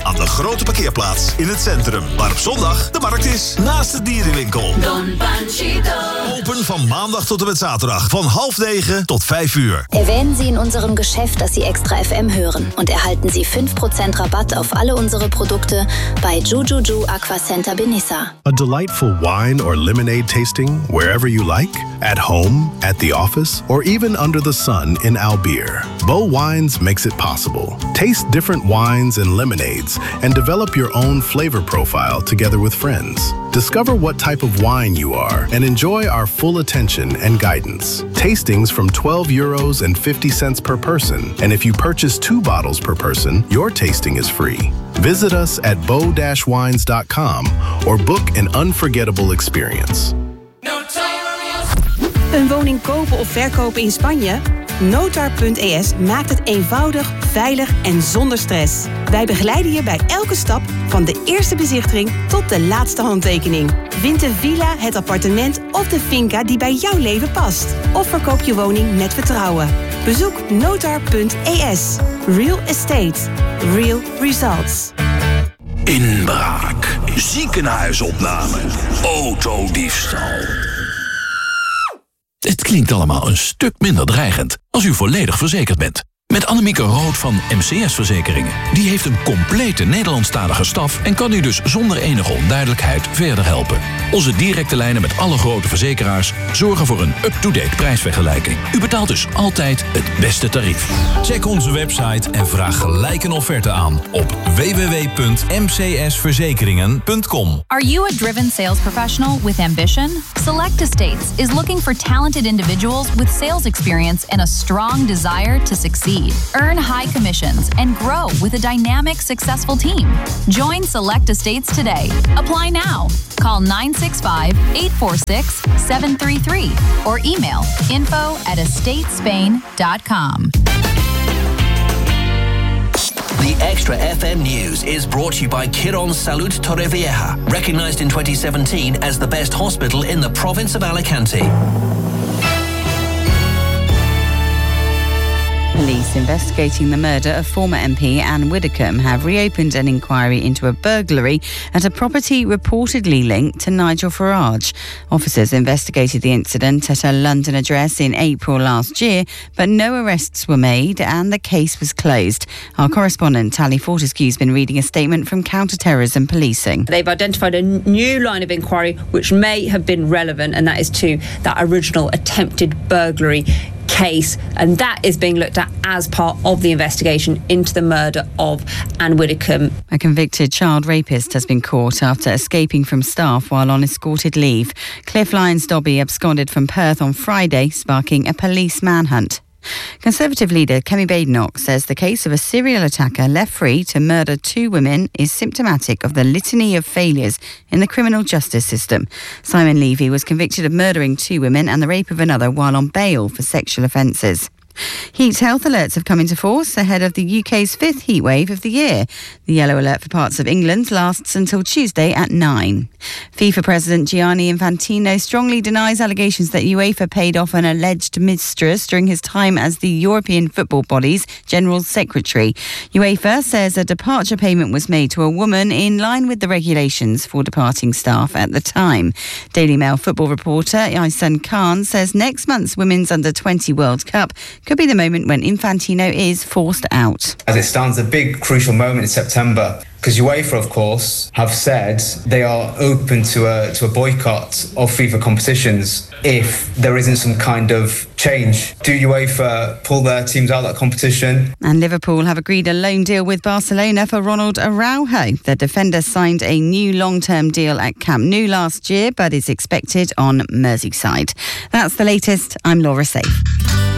aan de grote parkeerplaats in het centrum. Waar op zondag de markt is, naast de dierenwinkel. Don Panchito. Open van maandag tot en met zaterdag van 8:30 tot 5:00. Erwähnen Sie in unserem Geschäft, dass Sie Extra FM hören und erhalten Sie 5% Rabatt auf alle unsere Produkte bei Jujuju Aquacenter Benissa. A delightful wine or lemonade tasting wherever you like, at home, at the office, or even under the sun in Albeer. Bo Wines makes it possible. Taste different wines and lemonades and develop your own flavor profile together with friends. Discover what type of wine you are and enjoy our full attention and guidance. Tastings from €12.50 per person. And if you purchase 2 bottles per person, your tasting is free. Visit us at bo-wines.com or book an unforgettable experience. Een woning kopen of verkopen in Spanje? Notar.es maakt het eenvoudig, veilig en zonder stress. Wij begeleiden je bij elke stap, van de eerste bezichtiging tot de laatste handtekening. Vind de villa, het appartement of de finca die bij jouw leven past. Of verkoop je woning met vertrouwen. Bezoek Notar.es. Real estate. Real results. Inbraak, ziekenhuisopname, autodiefstal. Het klinkt allemaal een stuk minder dreigend als u volledig verzekerd bent. Met Annemieke Rood van MCS Verzekeringen. Die heeft een complete Nederlandstalige staf en kan u dus zonder enige onduidelijkheid verder helpen. Onze directe lijnen met alle grote verzekeraars zorgen voor een up-to-date prijsvergelijking. U betaalt dus altijd het beste tarief. Check onze website en vraag gelijk een offerte aan op www.mcsverzekeringen.com. Are you a driven sales professional with ambition? Select Estates is looking for talented individuals with sales experience and a strong desire to succeed. Earn high commissions and grow with a dynamic, successful team. Join Select Estates today. Apply now. Call 965-846-733 or email info@estatespain.com. The Extra FM News is brought to you by Quirón Salud Torrevieja, recognized in 2017 as the best hospital in the province of Alicante. Police investigating the murder of former MP Anne Widdecombe have reopened an inquiry into a burglary at a property reportedly linked to Nigel Farage. Officers investigated the incident at a London address in April last year, but no arrests were made and the case was closed. Our correspondent Tally Fortescue's been reading a statement from counter-terrorism policing. They've identified a new line of inquiry which may have been relevant, and that is to that original attempted burglary case, and that is being looked at as part of the investigation into the murder of Anne Widdecombe. A convicted child rapist has been caught after escaping from staff while on escorted leave. Cliff Lyons-Dobby absconded from Perth on Friday, sparking a police manhunt. Conservative leader Kemi Badenoch says the case of a serial attacker left free to murder 2 women is symptomatic of the litany of failures in the criminal justice system. Simon Levy was convicted of murdering 2 women and the rape of another while on bail for sexual offences. Heat health alerts have come into force ahead of the UK's 5th heatwave of the year. The yellow alert for parts of England lasts until Tuesday at 9. FIFA President Gianni Infantino strongly denies allegations that UEFA paid off an alleged mistress during his time as the European football body's General Secretary. UEFA says a departure payment was made to a woman in line with the regulations for departing staff at the time. Daily Mail football reporter Ihsan Khan says next month's Women's Under-20 World Cup could be the moment when Infantino is forced out. As it stands, a big crucial moment in September, because UEFA, of course, have said they are open to a boycott of FIFA competitions if there isn't some kind of change. Do UEFA pull their teams out of that competition? And Liverpool have agreed a loan deal with Barcelona for Ronald Araujo. The defender signed a new long-term deal at Camp Nou last year, but is expected on Merseyside. That's the latest. I'm Laura Safe.